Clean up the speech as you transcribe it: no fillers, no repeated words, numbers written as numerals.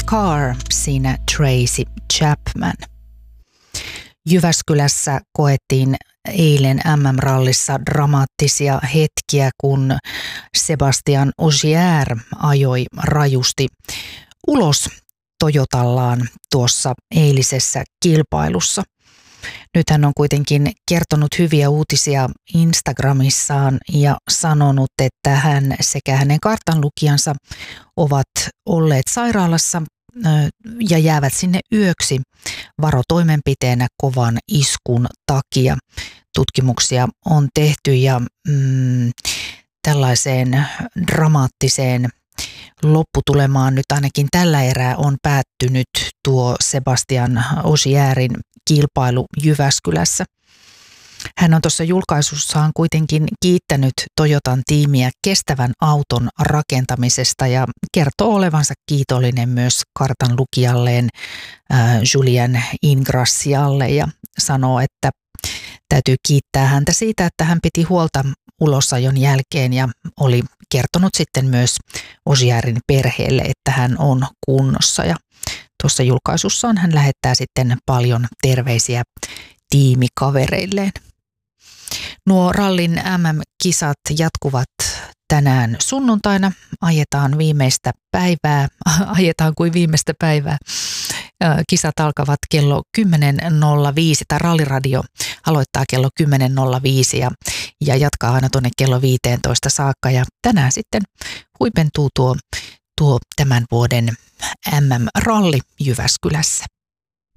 Car, siinä Tracy Chapman. Jyväskylässä koettiin eilen MM-rallissa dramaattisia hetkiä, kun Sebastian Ogier ajoi rajusti ulos Toyotallaan tuossa eilisessä kilpailussa. Nyt hän on kuitenkin kertonut hyviä uutisia Instagramissaan ja sanonut, että hän sekä hänen kartanlukijansa ovat olleet sairaalassa ja jäävät sinne yöksi varotoimenpiteenä kovan iskun takia. Tutkimuksia on tehty ja tällaiseen dramaattiseen lopputulemaan nyt ainakin tällä erää on päättynyt tuo Sebastian Ogierin kilpailu Jyväskylässä. Hän on tuossa julkaisussaan kuitenkin kiittänyt Toyotan tiimiä kestävän auton rakentamisesta ja kertoo olevansa kiitollinen myös kartan lukijalleen Julien Ingrassialle ja sanoo, että täytyy kiittää häntä siitä, että hän piti huolta ulosajon jälkeen ja oli kertonut sitten myös Ogierin perheelle, että hän on kunnossa. Ja tuossa julkaisussaan hän lähettää sitten paljon terveisiä tiimikavereilleen. Nuo rallin MM-kisat jatkuvat tänään sunnuntaina. Ajetaan kuin viimeistä päivää. Kisat alkavat kello 10.05 tai ralliradio aloittaa kello 10.05 ja jatkaa aina tuonne kello 15 saakka. Ja tänään sitten huipentuu tuo tämän vuoden MM-ralli Jyväskylässä.